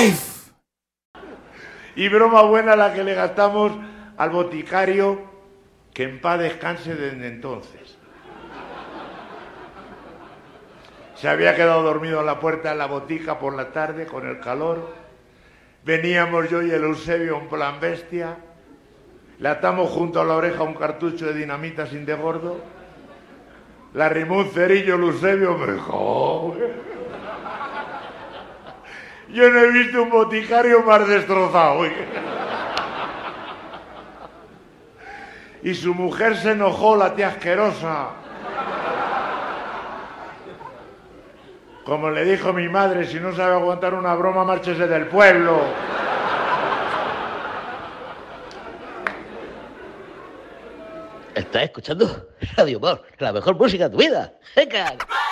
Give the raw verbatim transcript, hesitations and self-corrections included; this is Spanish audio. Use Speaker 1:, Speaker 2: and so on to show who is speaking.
Speaker 1: Life. Y broma buena la que le gastamos al boticario, que en paz descanse desde entonces. Se había quedado dormido en la puerta de la botica por la tarde con el calor. Veníamos yo y el Eusebio en plan bestia. Le atamos junto a la oreja un cartucho de dinamita sin de gordo. Le arrimó un cerillo el Eusebio, me dijo... Yo no he visto un boticario más destrozado. Y su mujer se enojó, la tía asquerosa. Como le dijo mi madre, si no sabe aguantar una broma, márchese del pueblo.
Speaker 2: ¿Estás escuchando Radio Humor, la mejor música de tu vida? ¡Venga!